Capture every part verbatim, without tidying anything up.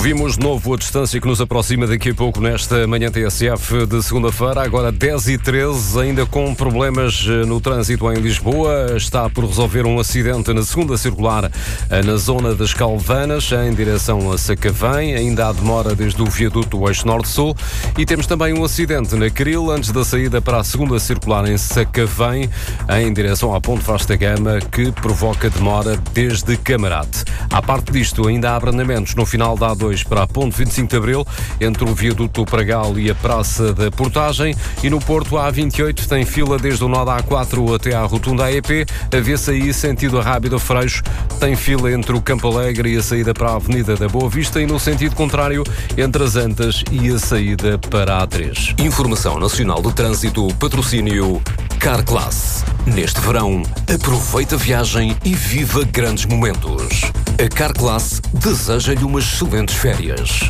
Ouvimos de novo a distância que nos aproxima daqui a pouco nesta manhã T S F de segunda-feira, agora dez e treze, ainda com problemas no trânsito em Lisboa. Está por resolver um acidente na segunda circular na zona das Calvanas, em direção a Sacavém. Ainda há demora desde o viaduto do Eixo Norte-Sul. E temos também um acidente na Cril, antes da saída para a segunda circular em Sacavém, em direção à Ponte Vasta Gama, que provoca demora desde Camarate. À parte disto, ainda há abrandamentos no final da A dois para a Ponte vinte e cinco de Abril, entre o viaduto do Pragal e a Praça da Portagem, e no Porto a A vinte e oito tem fila desde o nó da A quatro até à rotunda A E P. A V C I, sentido a Rábida Freixo, tem fila entre o Campo Alegre e a saída para a Avenida da Boa Vista, e no sentido contrário, entre as Antas e a saída para a A três. Informação Nacional do Trânsito, patrocínio Carclass. Neste verão, aproveita a viagem e viva grandes momentos. A Carclass deseja-lhe umas excelentes férias.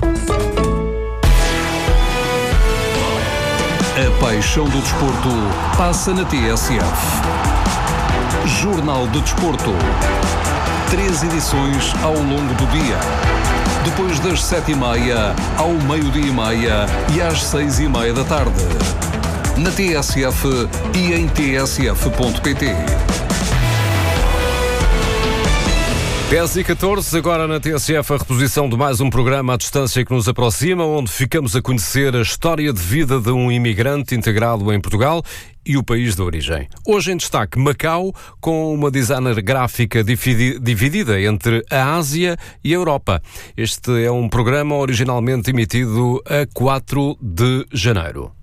A paixão do desporto passa na T S F. Jornal de Desporto. Três edições ao longo do dia. Depois das sete e meia, ao meio-dia e meia e às seis e meia da tarde. Na T S F e em t s f ponto p t. dez e catorze, agora na T S F, a reposição de mais um programa à distância que nos aproxima, onde ficamos a conhecer a história de vida de um imigrante integrado em Portugal e o país de origem. Hoje em destaque Macau, com uma designer gráfica dividida entre a Ásia e a Europa. Este é um programa originalmente emitido a quatro de janeiro.